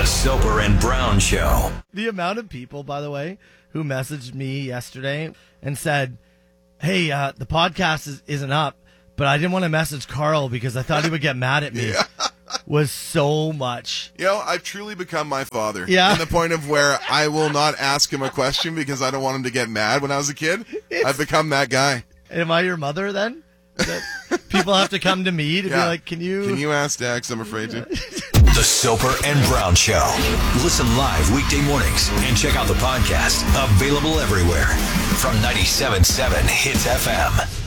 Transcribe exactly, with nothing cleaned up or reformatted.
The Soper and Brown Show. The amount of people, by the way, who messaged me yesterday and said, hey, uh, the podcast is, isn't up, but I didn't want to message Carl because I thought he would get mad at me, Yeah. was so much. You know, I've truly become my father. Yeah. In the point of where I will not ask him a question because I don't want him to get mad when I was a kid. It's- I've become that guy. Am I your mother then? That people have to come to me to Yeah. be like, can you... Can you ask Dax? I'm afraid to. The Soper and Brown Show. Listen live weekday mornings and check out the podcast. Available everywhere from ninety-seven point seven Hits F M.